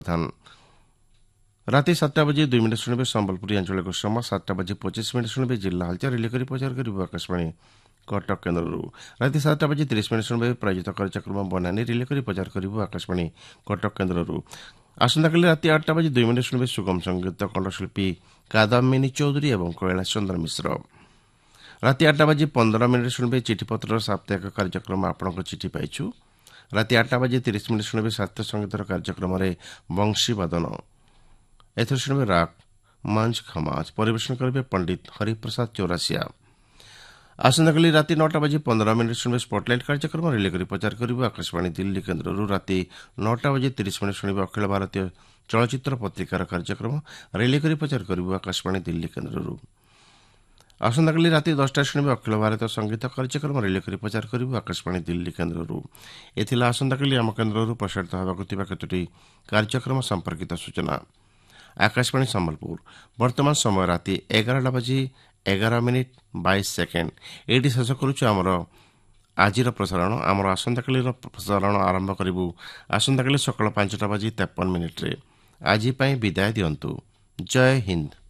राति 7टा बजे 2 मिनट शुणवे संबलपुरी आंचलिक समय 7टा बजे 25 मिनट शुणवे जिला हालचाल रिले प्रचार कर आकाशवाणी कटक केन्द्र राति 7टा बजे 30 मिनट शुणवे प्रायोजित कार्यक्रम बनानी रिले प्रचार कर आकाशवाणी कटक केन्द्र आसंताकाली राति 8टा बजे 2 मिनट शुणवे सुगम संगीत कंठशिल्पी कादम्बिनी चौधरी और कैलाश चंद्र मिश्र राति 8टा बजे 15 मिनट शुणवे चिठीपत्र साप्ताहिक कार्यक्रम आपण चिठी पाइछु राति 8टा बजे 30 मिनट शुणवे शास्त्रीय संगीत कार्यक्रम बंशी वादन एथर शुणवे राग मंच खमाज परिवेशन करेंगे पंडित हरिप्रसाद चौरासिया आसंताकाली राति 9टा बजे 15 मिनट शुणवे स्पॉटलाइट कार्यक्रम रिले कर प्रचार कर आकाशवाणी दिल्ली केन्द्र राति 9टा बजे 30 मिनट शुणवे अखिल भारतीय चलचित्र पत्रिकार कार्यक्रम रिले कर प्रचार कर आकाशवाणी दिल्ली केन्द्र आसंताकाली राति 10टा शुणवे अखिल भारतीय संगीत कार्यक्रम रिले कर प्रचार कर आकाशवाणी दिल्ली केन्द्र एथिला आसंताकाली आम केन्द्र प्रसारित होगाकु केतोटी कार्यक्रम संपर्कित सूचना आकाशवाणी संबलपुर वर्तमान समय राति 11टा बजे 11 मिनिट 22 सेकेंड एटी शेष करुछु आमर आज प्रसारण आमर आसंताकाली प्रसारण आरंभ करिबु आसंताकाली सकाळ 5टा बजे 53 मिनिट रे आज विदाय दियंतु जय हिंद।